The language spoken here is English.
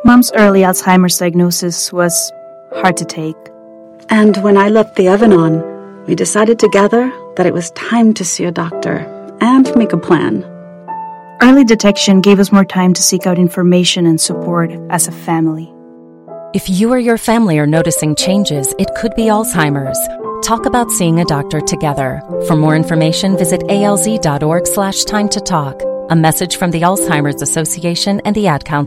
Mom's early Alzheimer's diagnosis was hard to take. And when I left the oven on, we decided together that it was time to see a doctor and make a plan. Early detection gave us more time to seek out information and support as a family. If you or your family are noticing changes, it could be Alzheimer's. Talk about seeing a doctor together. For more information, visit alz.org/time to talk. A message from the Alzheimer's Association and the Ad Council.